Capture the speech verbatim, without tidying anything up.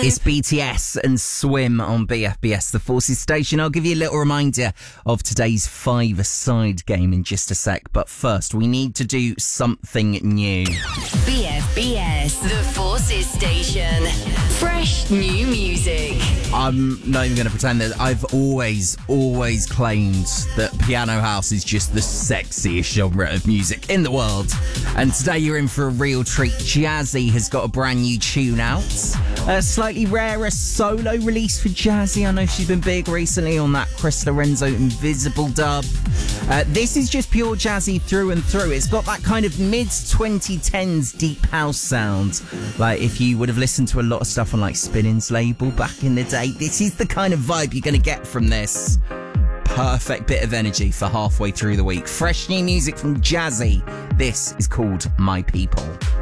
It's B T S and Swim on B F B S, the Forces station. I'll give you a little reminder of today's five-a-side game in just a sec. But first, we need to do something new. B F B S, the Forces station. Fresh new music. I'm not even going to pretend that I've always, always claimed that piano house is just the sexiest genre of music in the world. And today you're in for a real treat. Jazzy has got a brand new tune out. A slightly rarer solo release for Jazzy. I know she's been big recently on that Chris Lorenzo Invisible dub. Uh, this is just pure Jazzy through and through. It's got that kind of mid twenty tens deep house sound. Like if you would have listened to a lot of stuff on like Spinning's label back in the day, this is the kind of vibe you're going to get from this. Perfect bit of energy for halfway through the week. Fresh new music from Jazzy. This is called My People.